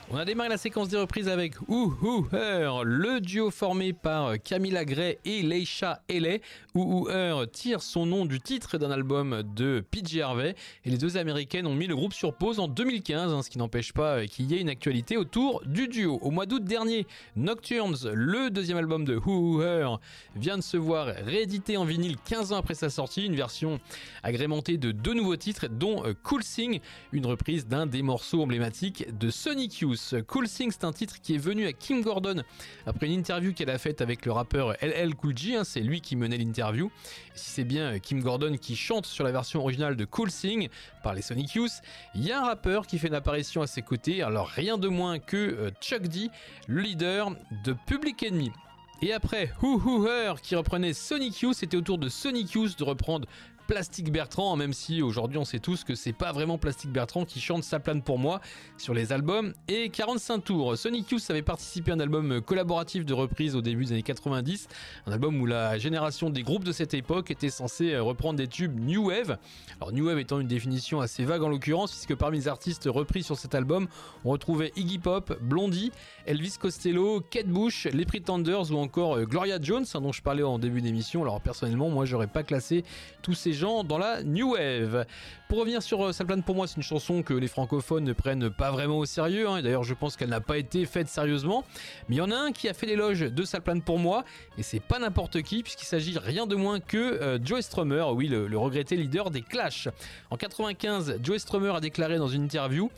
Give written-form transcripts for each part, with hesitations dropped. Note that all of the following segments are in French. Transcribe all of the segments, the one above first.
On a démarré la séquence des reprises avec Who Her, le duo formé par Camilla Gray et Leisha Haley. Who Her tire son nom du titre d'un album de PJ Harvey et les deux américaines ont mis le groupe sur pause en 2015, ce qui n'empêche pas qu'il y ait une actualité autour du duo. Au mois d'août dernier, Nocturnes, le deuxième album de Who Her, vient de se voir réédité en vinyle 15 ans après sa sortie, une version agrémentée de 2 nouveaux titres dont Cool Thing, une reprise d'un des morceaux emblématiques de Sonic Youth. Cool Thing, c'est un titre qui est venu à Kim Gordon après une interview qu'elle a faite avec le rappeur LL Cool J, c'est lui qui menait l'interview. Et si c'est bien Kim Gordon qui chante sur la version originale de Cool Thing par les Sonic Youth, il y a un rappeur qui fait une apparition à ses côtés, alors rien de moins que Chuck D, le leader de Public Enemy. Et après Who Her qui reprenait Sonic Youth, c'était au tour de Sonic Youth de reprendre Plastic Bertrand, même si aujourd'hui on sait tous que c'est pas vraiment Plastic Bertrand qui chante Ça plane pour moi sur les albums et 45 tours. Sonic Youth avait participé à un album collaboratif de reprise au début des années 90, un album où la génération des groupes de cette époque était censée reprendre des tubes New Wave. Alors New Wave étant une définition assez vague en l'occurrence, puisque parmi les artistes repris sur cet album, on retrouvait Iggy Pop, Blondie, Elvis Costello, Kate Bush, les Pretenders ou encore Gloria Jones, dont je parlais en début d'émission. Alors personnellement, moi j'aurais pas classé tous ces gens dans la New Wave. Pour revenir sur Ça plane pour moi, c'est une chanson que les francophones ne prennent pas vraiment au sérieux, et d'ailleurs je pense qu'elle n'a pas été faite sérieusement, mais il y en a un qui a fait l'éloge de Ça plane pour moi, et c'est pas n'importe qui, puisqu'il s'agit rien de moins que Joey Strummer, oui, le regretté leader des Clash. En 95, Joey Strummer a déclaré dans une interview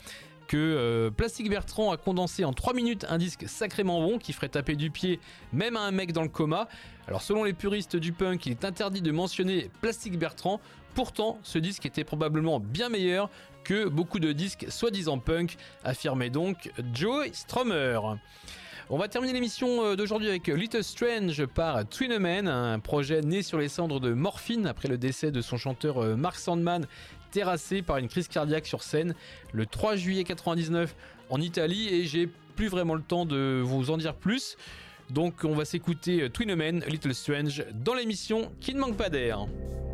que Plastic Bertrand a condensé en 3 minutes un disque sacrément bon qui ferait taper du pied même à un mec dans le coma. Alors selon les puristes du punk, il est interdit de mentionner Plastic Bertrand, pourtant ce disque était probablement bien meilleur que beaucoup de disques soi-disant punk, affirmait donc Joey Strummer. On va terminer l'émission d'aujourd'hui avec Little Strange par Twin Men, un projet né sur les cendres de Morphine après le décès de son chanteur Mark Sandman, terrassé par une crise cardiaque sur scène le 3 juillet 99 en Italie, et j'ai plus vraiment le temps de vous en dire plus. Donc on va s'écouter Twin Men, Little Strange dans l'émission qui ne manque pas d'air.